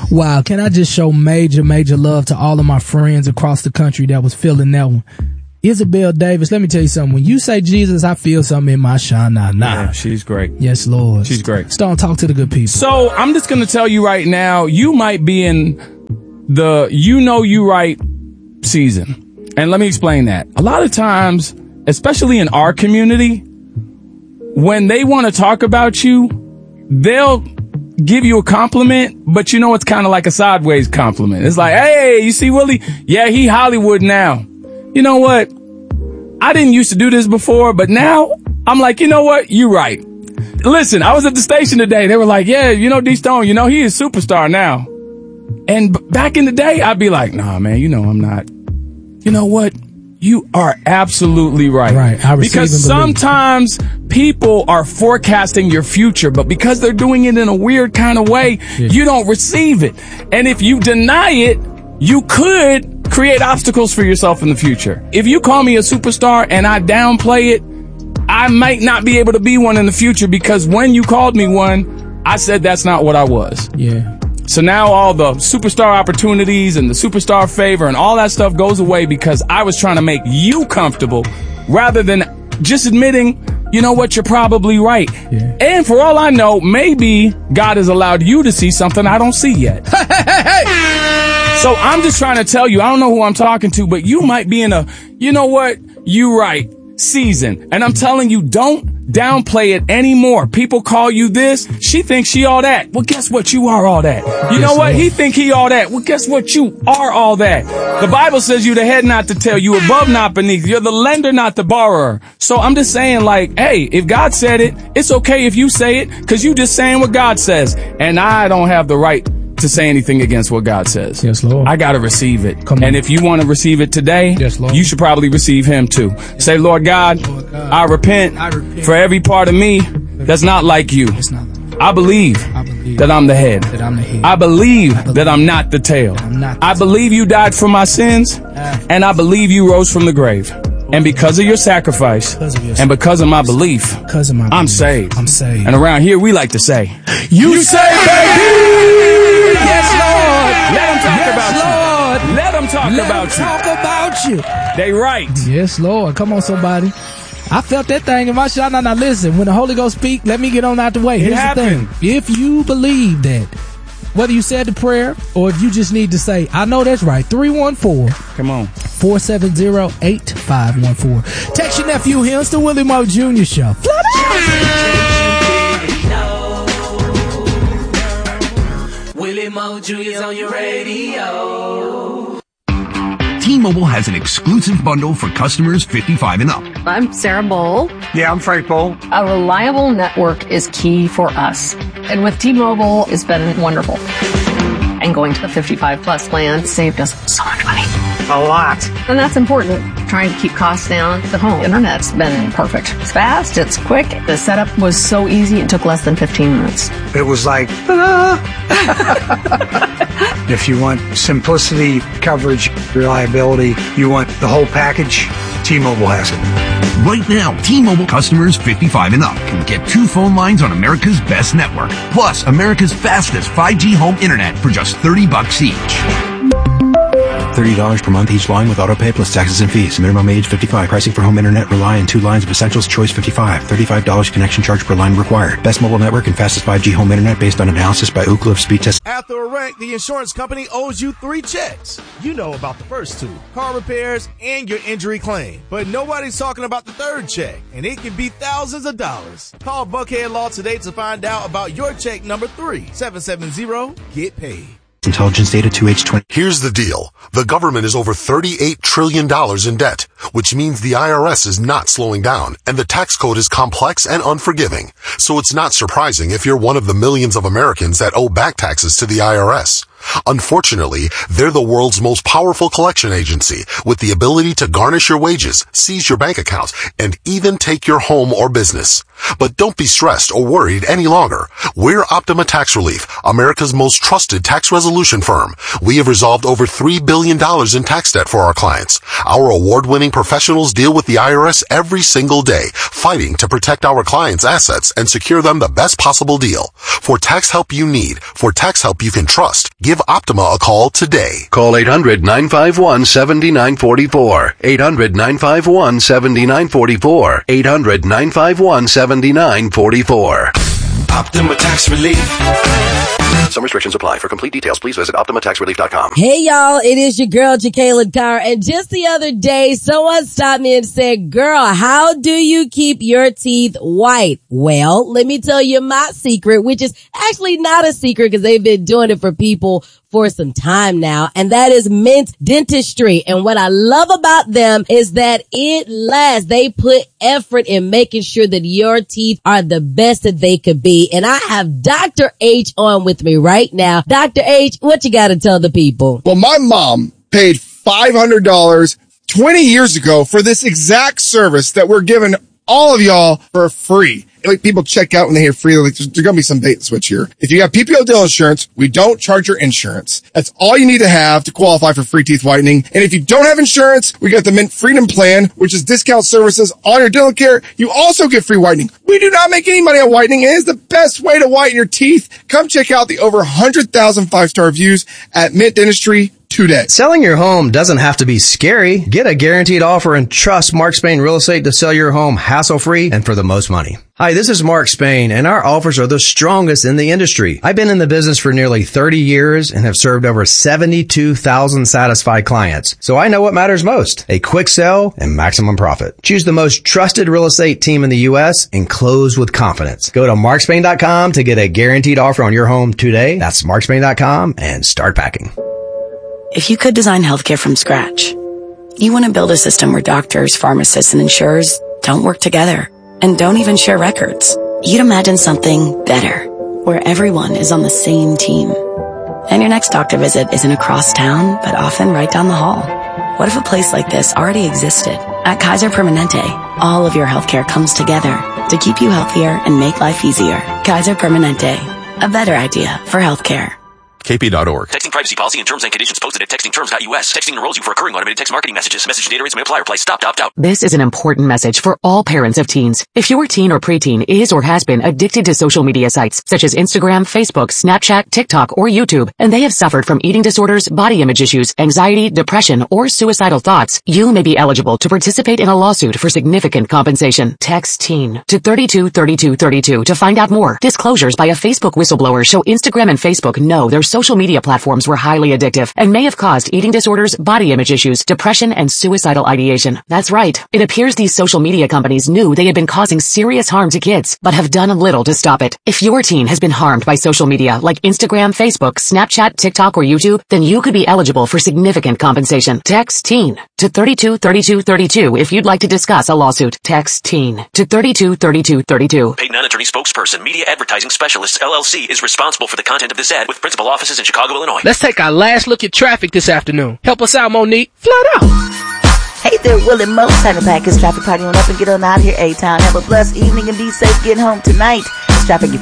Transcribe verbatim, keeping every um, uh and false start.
Wow. Can I just show major, major love to all of my friends across the country that was feeling that one? Isabel Davis, let me tell you something. When you say Jesus, I feel something in my shana. Nah. Yeah, she's great. Yes, Lord. She's great. Stone, talk to the good people. So I'm just going to tell you right now, you might be in the you know you right season. And let me explain that. A lot of times, especially in our community, when they want to talk about you, they'll give you a compliment, but you know it's kind of like a sideways compliment. It's like, hey, you see Willie? Yeah, he Hollywood now. You know what? I didn't used to do this before, but now I'm like, you know what? You're right. Listen, I was at the station today. They were like, yeah, you know, D Stone, you know, he is a superstar now. And b- back in the day, I'd be like, nah, man, you know, I'm not. You know what? You are absolutely right. Right. I receive because sometimes people are forecasting your future, but because they're doing it in a weird kind of way, yeah. you don't receive it. And if you deny it, you could create obstacles for yourself in the future. If you call me a superstar and I downplay it, I might not be able to be one in the future because when you called me one, I said that's not what I was. Yeah. So now all the superstar opportunities and the superstar favor and all that stuff goes away because I was trying to make you comfortable rather than just admitting, you know what, you're probably right. Yeah. And for all I know, maybe God has allowed you to see something I don't see yet. So I'm just trying to tell you, I don't know who I'm talking to, but you might be in a, you know what, you right season. And I'm telling you, don't downplay it anymore. People call you this. She thinks she all that. Well, guess what? You are all that. You know what? He think he all that. Well, guess what? You are all that. The Bible says you the head, not the tail. You above, not beneath. You're the lender, not the borrower. So I'm just saying, like, hey, if God said it, it's okay if you say it because you just saying what God says. And I don't have the right to say anything against what God says. Yes, Lord. I got to receive it. Come on. And if you want to receive it today, yes, Lord. You should probably receive him too. Yes. Say, Lord God, Lord God I, repent I repent for every part of me that's not like you. Not like I, believe I believe that I'm the head. That I'm the head. I, believe I believe that I'm not the tail. Not the I believe you died for my sins, uh, and I believe you rose from the grave. And because of your sacrifice, because of your and because of my belief, because of my I'm belief, saved. I'm saved. And around here, we like to say, "You, you saved, baby." Yes, Lord. Let them talk yes, about Lord. you. Let them talk Let about them you. Talk about you. They right. Yes, Lord. Come on, somebody. I felt that thing in my shot. Now, now, listen. When the Holy Ghost speak, let me get on out the way. Here's the thing. If you believe that, whether you said the prayer or if you just need to say, I know that's right. three one four Come on. four seven zero, eight five one four. Text your nephew here. It's the Willie Moe Junior Show. Willie Moe Junior's on your radio. T-Mobile has an exclusive bundle for customers fifty-five and up. I'm Sarah Bowl. Yeah, I'm Frank Bowl. A reliable network is key for us. And with T-Mobile, it's been wonderful. And going to the fifty-five plus plan saved us so much money. A lot. And that's important. Trying to keep costs down. The home internet's been perfect. It's fast, it's quick. The setup was so easy, it took less than fifteen minutes. It was like, ta-da! If you want simplicity, coverage, reliability, you want the whole package, T-Mobile has it. Right now, T-Mobile customers fifty-five and up can get two phone lines on America's best network, plus America's fastest five G home internet for just thirty bucks each. thirty dollars per month each line with autopay plus taxes and fees. Minimum age fifty-five. Pricing for home internet rely on two lines of Essentials Choice fifty-five. thirty-five dollars connection charge per line required. Best mobile network and fastest five G home internet based on analysis by Ookla of speed test. After a wreck, the insurance company owes you three checks. You know about the first two, car repairs and your injury claim. But nobody's talking about the third check, and it can be thousands of dollars. Call Buckhead Law today to find out about your check number three. seven seven zero, get paid. Intelligence data two H twenty. Here's the deal. The government is over thirty-eight trillion dollars in debt, which means the I R S is not slowing down, and the tax code is complex and unforgiving. So it's not surprising if you're one of the millions of Americans that owe back taxes to the I R S. Unfortunately, they're the world's most powerful collection agency with the ability to garnish your wages, seize your bank accounts, and even take your home or business. But don't be stressed or worried any longer. We're Optima Tax Relief, America's most trusted tax resolution firm. We have resolved over three billion dollars in tax debt for our clients. Our award-winning professionals deal with the I R S every single day, fighting to protect our clients' assets and secure them the best possible deal. For tax help you need, for tax help you can trust, Give Optima a call today. Call eight hundred, nine five one, seven nine four four. eight hundred, nine five one, seven nine four four. eight hundred, nine five one, seven nine four four. Optima Tax Relief. Some restrictions apply. For complete details, please visit Optima Tax Relief dot com. Hey y'all, it is your girl Jacqueline Carr, and just the other day someone stopped me and said, girl, how do you keep your teeth white? Well, let me tell you my secret, which is actually not a secret because they've been doing it for people for some time now, and that is Mint Dentistry. And what I love about them is that it lasts. They put effort in making sure that your teeth are the best that they could be. And I have Doctor H on with me right now. Doctor H, what you got to tell the people? Well, my mom paid five hundred dollars twenty years ago for this exact service that we're giving all of y'all for free. Like, people check out when they hear free, like, there's, there's gonna be some bait and switch here. If you got P P O dental insurance, we don't charge your insurance. That's all you need to have to qualify for free teeth whitening. And if you don't have insurance, we got the Mint Freedom Plan, which is discount services on your dental care. You also get free whitening. We do not make any money on whitening. It is the best way to whiten your teeth. Come check out the over one hundred thousand five-star reviews at Mint Dentistry today. Selling your home doesn't have to be scary. Get a guaranteed offer and trust Mark Spain Real Estate to sell your home hassle-free and for the most money. Hi, this is Mark Spain, and our offers are the strongest in the industry. I've been in the business for nearly thirty years and have served over seventy-two thousand satisfied clients. So I know what matters most: a quick sell and maximum profit. Choose the most trusted real estate team in the U S and close with confidence. Go to mark spain dot com to get a guaranteed offer on your home today. That's mark spain dot com and start packing. If you could design healthcare from scratch, you want to build a system where doctors, pharmacists, and insurers don't work together and don't even share records. You'd imagine something better, where everyone is on the same team. And your next doctor visit isn't across town, but often right down the hall. What if a place like this already existed? At Kaiser Permanente, all of your healthcare comes together to keep you healthier and make life easier. Kaiser Permanente, a better idea for healthcare. K P dot org. Texting privacy policy and terms and conditions posted at texting terms dot U S. Texting enrolls you for recurring automated text marketing messages. Message data rates may apply or price stopped, opt out. This is an important message for all parents of teens. If your teen or preteen is or has been addicted to social media sites such as Instagram, Facebook, Snapchat, TikTok, or YouTube, and they have suffered from eating disorders, body image issues, anxiety, depression, or suicidal thoughts, you may be eligible to participate in a lawsuit for significant compensation. Text TEEN to thirty-two thirty-two thirty-two to find out more. Disclosures by a Facebook whistleblower show Instagram and Facebook know their social media platforms were highly addictive and may have caused eating disorders, body image issues, depression, and suicidal ideation. That's right. It appears these social media companies knew they had been causing serious harm to kids, but have done little to stop it. If your teen has been harmed by social media like Instagram, Facebook, Snapchat, TikTok, or YouTube, then you could be eligible for significant compensation. Text TEEN to thirty-two thirty-two thirty-two if you'd like to discuss a lawsuit. Text TEEN to thirty-two thirty-two thirty-two. Paid non-attorney spokesperson, Media Advertising Specialists, L L C, is responsible for the content of this ad with principal offices in Chicago, Illinois. Let's take our last look at traffic this afternoon. Help us out, Monique. Flat out. Hey there, Willie Mo. Time to pack his traffic party on up and get on out of here, A-Town. Have a blessed evening and be safe getting home tonight. This traffic